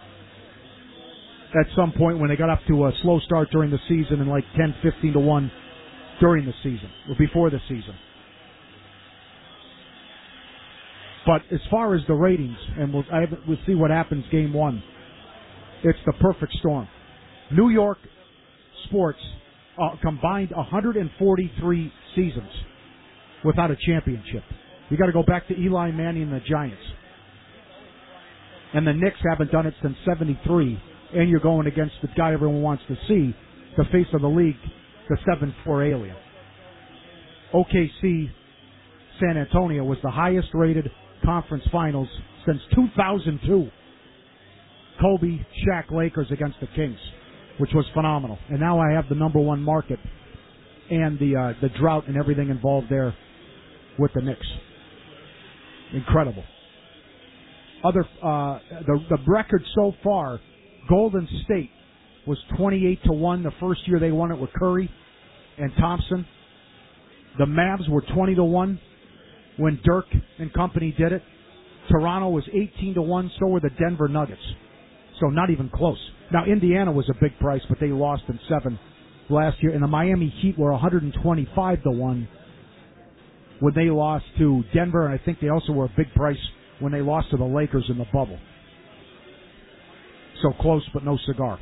Speaker 1: at some point when they got up to a slow start during the season, and like ten, fifteen to one during the season, or before the season. But as far as the ratings, and we'll, I, we'll see what happens game one, it's the perfect storm. New York sports uh, combined one hundred forty-three seasons without a championship. You got to go back to Eli Manning and the Giants. And the Knicks haven't done it since seventy-three. And you're going against the guy everyone wants to see, the face of the league, the seven four alien. O K C San Antonio was the highest-rated conference finals since two thousand two. Kobe, Shaq, Lakers against the Kings, which was phenomenal. And now I have the number one market and the uh, the drought and everything involved there with the Knicks. Incredible. Other uh, the the record so far. Golden State was twenty-eight to one the first year they won it with Curry and Thompson. The Mavs were twenty to one when Dirk and company did it. Toronto was eighteen to one, so were the Denver Nuggets. So not even close. Now, Indiana was a big price, but they lost in seven last year. And the Miami Heat were one hundred twenty-five to one when they lost to Denver, and I think they also were a big price when they lost to the Lakers in the bubble. So close, but no cigar.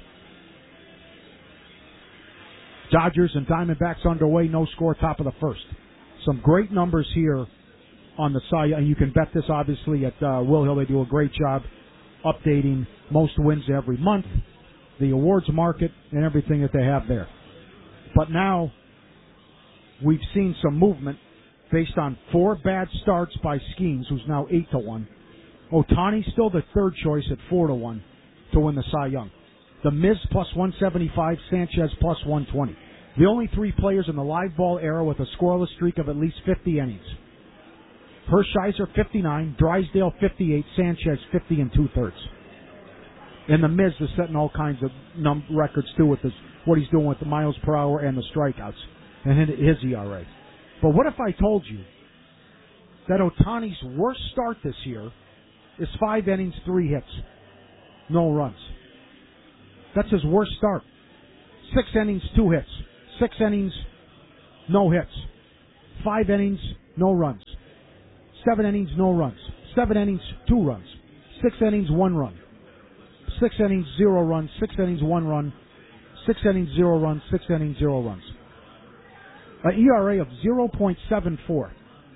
Speaker 1: Dodgers and Diamondbacks underway, no score, top of the first. Some great numbers here on the Cy Young, and you can bet this obviously at uh, Will Hill. They do a great job updating most wins every month, the awards market, and everything that they have there. But now we've seen some movement based on four bad starts by Skeens, who's now eight to one. Ohtani's still the third choice at four to one. To win the Cy Young. The Miz plus one seventy-five, Sanchez plus one twenty. The only three players in the live ball era with a scoreless streak of at least fifty innings. Hershiser fifty-nine, Drysdale fifty-eight, Sanchez fifty and two-thirds. And the Miz is setting all kinds of num- records too with this, what he's doing with the miles per hour and the strikeouts and his E R A. But what if I told you that Ohtani's worst start this year is five innings, three hits. No runs. That's his worst start. Six innings, two hits. Six innings, no hits. Five innings, no runs. Seven innings, no runs. Seven innings, two runs. Six innings, one run. Six innings, zero runs. Six innings, one run. Six innings, zero runs. Six innings, zero runs. An E R A of zero point seven four.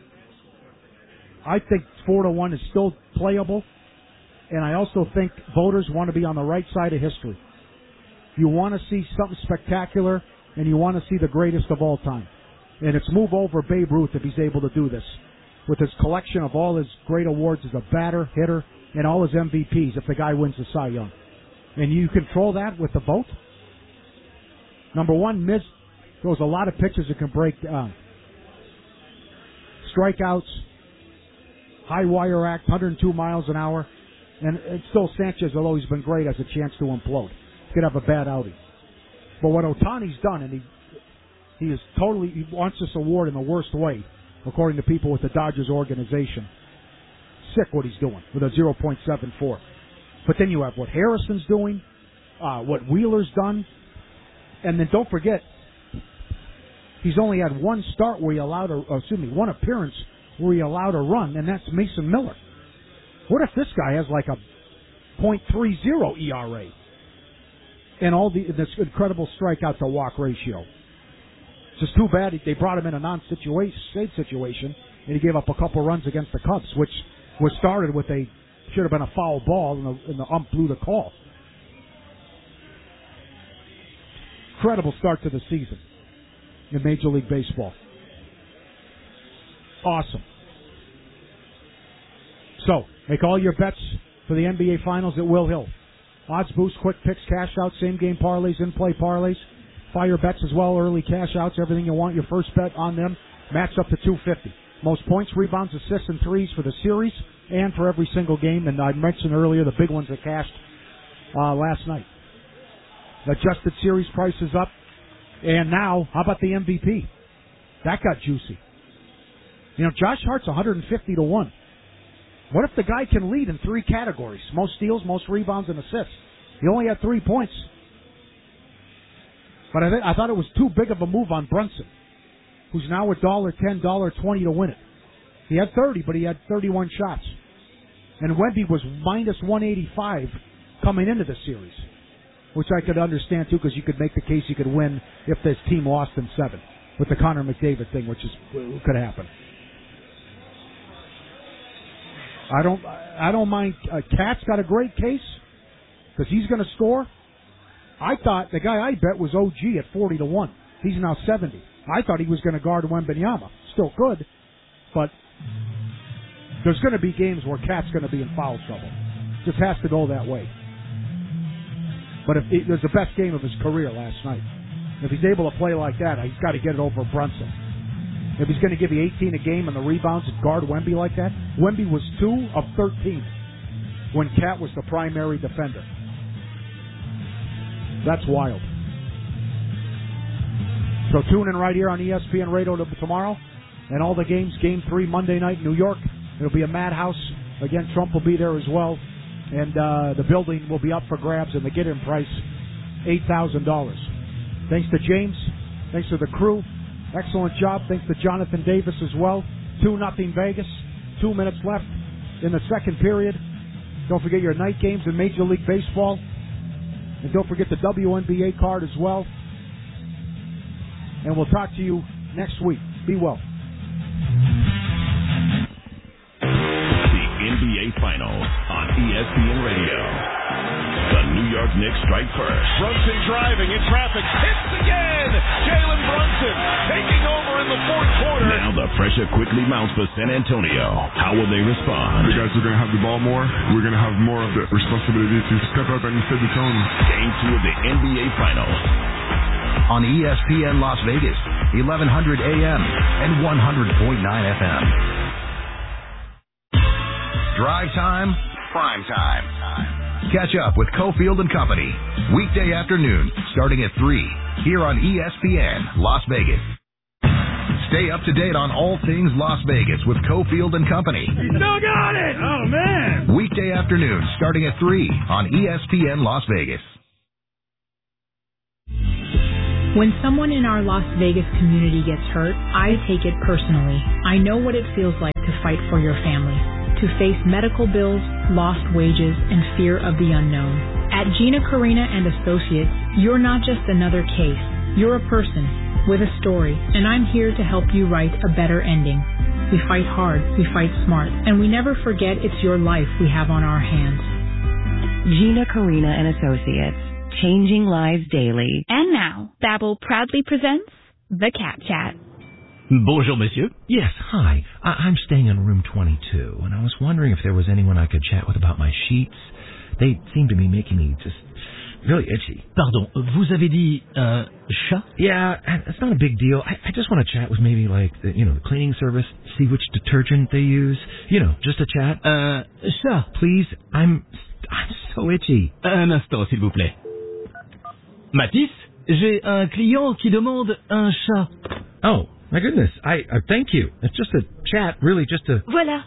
Speaker 1: I think four to one is still playable, and I also think voters want to be on the right side of history. You want to see something spectacular, and you want to see the greatest of all time. And it's move over Babe Ruth if he's able to do this, with his collection of all his great awards as a batter, hitter, and all his M V Ps if the guy wins the Cy Young. And you control that with the vote? Number one, Miz throws a lot of pitches that can break down. Strikeouts, high wire act, one hundred two miles an hour. And it's still Sanchez, although he's been great, has a chance to implode. He could have a bad outing. But what Ohtani's done, and he he is totally, he wants this award in the worst way, according to people with the Dodgers organization. Sick what he's doing with a zero point seven four. But then you have what Harrison's doing, uh, what Wheeler's done, and then don't forget, he's only had one start where he allowed a, uh, excuse me, one appearance where he allowed a run, and that's Mason Miller. What if this guy has like a point three oh E R A and all the this incredible strikeout to walk ratio? It's just too bad they brought him in a non-situation save situation, and he gave up a couple runs against the Cubs, which was started with a should have been a foul ball, and the, and the ump blew the call. Incredible start to the season in Major League Baseball. Awesome. So, make all your bets for the N B A Finals at Will Hill. Odds boost, quick picks, cash outs, same game parlays, in-play parlays. Fire bets as well, early cash outs, everything you want. Your first bet on them, match up to two hundred fifty. Most points, rebounds, assists, and threes for the series and for every single game. And I mentioned earlier the big ones that cashed uh, last night. Adjusted series prices up. And now, how about the M V P? That got juicy. You know, Josh Hart's one hundred fifty to one. What if the guy can lead in three categories? Most steals, most rebounds, and assists. He only had three points. But I, th- I thought it was too big of a move on Brunson, who's now a one dollar ten, one dollar twenty to win it. He had thirty, but he had thirty-one shots. And Wemby was minus one eighty-five coming into the series, which I could understand, too, because you could make the case he could win if this team lost in seven with the Connor McDavid thing, which is could happen. I don't I don't mind. Uh, Cat's got a great case because he's going to score. I thought the guy I bet was O G at forty to one. He's now seventy. I thought he was going to guard Wembanyama. Still good, but there's going to be games where Cat's going to be in foul trouble. Just has to go that way. But if it was the best game of his career last night, if he's able to play like that, he's got to get it over Brunson. If he's going to give you eighteen a game and the rebounds and guard Wemby like that, Wemby was two of thirteen when Cat was the primary defender. That's wild. So tune in right here on E S P N Radio tomorrow, and all the games. Game three Monday night in New York. It'll be a madhouse. Again, Trump will be there as well, and uh, the building will be up for grabs, and the get-in price eight thousand dollars. Thanks to James. Thanks to the crew. Excellent job. Thanks to Jonathan Davis as well. two nothing Vegas. Two minutes left in the second period. Don't forget your night games in Major League Baseball. And don't forget the W N B A card as well. And we'll talk to you next week. Be well.
Speaker 9: The N B A Finals on E S P N Radio. The New York Knicks strike first.
Speaker 17: Brunson driving in traffic. Hits again. Jalen Brunson taking over in the fourth quarter.
Speaker 9: Now the pressure quickly mounts for San Antonio. How will they respond?
Speaker 18: The guys are going to have the ball more. We're going to have more of the responsibility to step up and set the tone.
Speaker 9: Game two of the N B A Finals.
Speaker 16: On E S P N Las Vegas, eleven hundred A M and one hundred point nine F M. Drive time, prime time. Catch up with Cofield and Company, weekday afternoon, starting at three, here on E S P N Las Vegas. Stay up to date on all things Las Vegas with Cofield and Company.
Speaker 17: He still got it! Oh, man!
Speaker 16: Weekday afternoon, starting at three, on E S P N Las Vegas.
Speaker 19: When someone in our Las Vegas community gets hurt, I take it personally. I know what it feels like to fight for your family, to face medical bills, lost wages, and fear of the unknown. At Gina Carina and Associates, you're not just another case. You're a person with a story, and I'm here to help you write a better ending. We fight hard, we fight smart, and we never forget it's your life we have on our hands.
Speaker 11: Gina Carina and Associates, changing lives daily.
Speaker 20: And now, Babbel proudly presents The Cat Chat.
Speaker 21: Bonjour, monsieur.
Speaker 22: Yes, hi. I- I'm staying in room twenty-two, and I was wondering if there was anyone I could chat with about my sheets. They seem to be making me just really itchy.
Speaker 21: Pardon, vous avez dit uh, chat?
Speaker 22: Yeah, it's not a big deal. I, I just want to chat with maybe like, the, you know, the cleaning service, see which detergent they use. You know, just a chat.
Speaker 21: Uh, chat.
Speaker 22: Please, I'm, I'm so itchy.
Speaker 21: Un instant, s'il vous plaît. Mathis, j'ai un client qui demande un chat.
Speaker 22: Oh, my goodness. I, I thank you. It's just a chat, really, just a...
Speaker 23: Voila.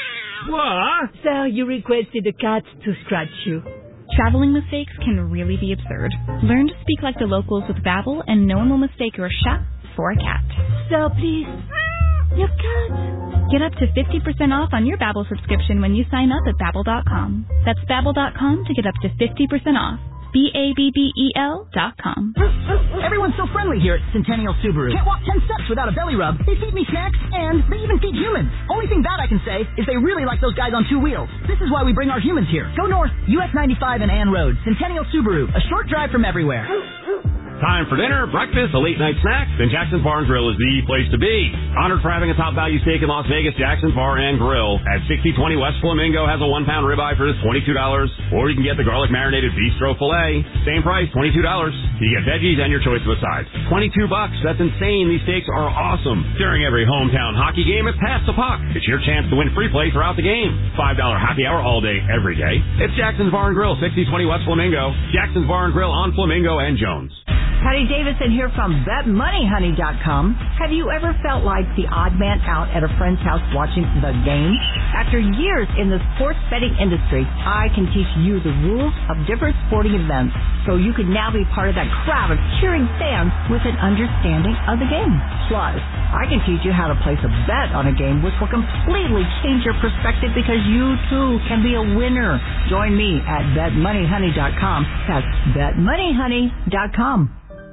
Speaker 22: What?
Speaker 23: Sir, you requested a cat to scratch you.
Speaker 20: Traveling mistakes can really be absurd. Learn to speak like the locals with Babbel, and no one will mistake your chat for a cat.
Speaker 23: Sir, please. Your cat.
Speaker 20: Get up to fifty percent off on your Babbel subscription when you sign up at Babbel dot com. That's Babbel dot com to get up to fifty percent off. B A B B E L dot com.
Speaker 24: Everyone's so friendly here at Centennial Subaru. Can't walk ten steps without a belly rub. They feed me snacks, and they even feed humans. Only thing bad I can say is they really like those guys on two wheels. This is why we bring our humans here. Go north, U S ninety-five and Ann Road. Centennial Subaru, a short drive from everywhere.
Speaker 25: Time for dinner, breakfast, a late-night snack? Then Jackson's Bar and Grill is the place to be. Honored for having a top-value steak in Las Vegas, Jackson's Bar and Grill at sixty twenty West Flamingo has a one-pound ribeye for just twenty-two dollars, or you can get the garlic-marinated bistro filet. Same price, twenty-two dollars. You get veggies and your choice of a sides. twenty-two bucks. That's insane. These steaks are awesome. During every hometown hockey game, it's Pass the Puck. It's your chance to win free play throughout the game. five dollars happy hour all day, every day. It's Jackson's Bar and Grill, sixty twenty West Flamingo. Jackson's Bar and Grill on Flamingo and Jones.
Speaker 26: Patty Davison here from Bet Money Honey dot com. Have you ever felt like the odd man out at a friend's house watching the game? After years in the sports betting industry, I can teach you the rules of different sporting events so you can now be part of that crowd of cheering fans with an understanding of the game. Plus, I can teach you how to place a bet on a game which will completely change your perspective because you too can be a winner. Join me at Bet Money Honey dot com. That's Bet Money Honey dot com.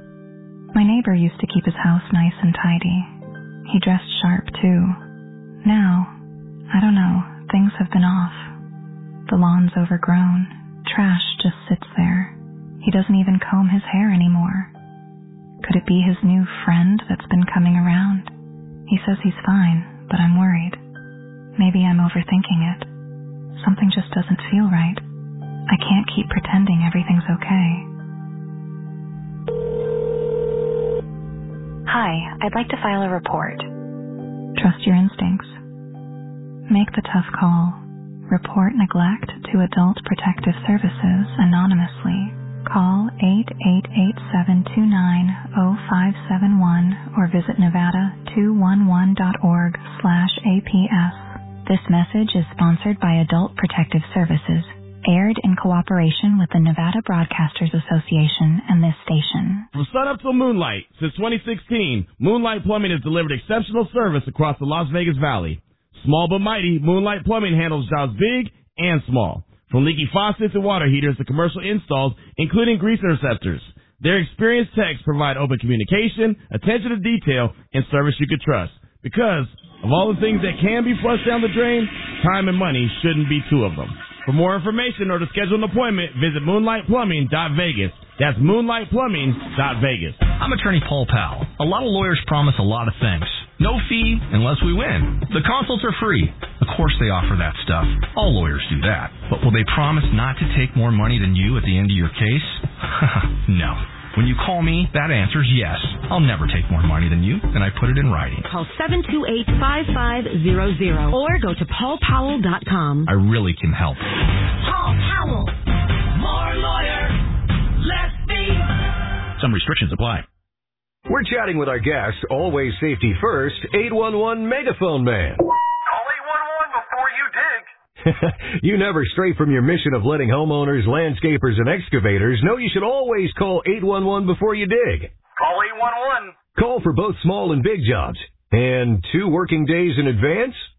Speaker 27: My neighbor used to keep his house nice and tidy. He dressed sharp, too. Now, I don't know, things have been off. The lawn's overgrown. Trash just sits there. He doesn't even comb his hair anymore. Could it be his new friend that's been coming around? He says he's fine, but I'm worried. Maybe I'm overthinking it. Something just doesn't feel right. I can't keep pretending everything's okay. Hi, I'd like to file a report. Trust your instincts. Make the tough call. Report neglect to Adult Protective Services anonymously. Call eight eight eight, seven two nine, zero five seven one or visit nevada two one one dot org slash A P S. This message is sponsored by Adult Protective Services. Aired in cooperation with the Nevada Broadcasters Association and this station.
Speaker 28: From sunup till moonlight, since twenty sixteen, Moonlight Plumbing has delivered exceptional service across the Las Vegas Valley. Small but mighty, Moonlight Plumbing handles jobs big and small. From leaky faucets and water heaters to commercial installs, including grease interceptors. Their experienced techs provide open communication, attention to detail, and service you can trust. Because of all the things that can be flushed down the drain, time and money shouldn't be two of them. For more information or to schedule an appointment, visit moonlight plumbing dot vegas. That's moonlight plumbing dot vegas.
Speaker 5: I'm attorney Paul Powell. A lot of lawyers promise a lot of things. No fee unless we win. The consults are free. Of course they offer that stuff. All lawyers do that. But will they promise not to take more money than you at the end of your case? No. When you call me, that answer's yes. I'll never take more money than you, and I put it in writing.
Speaker 11: Call seven two eight, five five zero zero or go to paul powell dot com.
Speaker 5: I really can help.
Speaker 7: Paul Powell. More lawyer, less fee.
Speaker 5: Some restrictions apply.
Speaker 29: We're chatting with our guest, Always Safety First, eight one one Megaphone Man.
Speaker 30: Call eight one one before you dig.
Speaker 29: You never stray from your mission of letting homeowners, landscapers, and excavators know you should always call eight one one before you dig.
Speaker 30: Call eight one one.
Speaker 29: Call for both small and big jobs. And two working days in advance?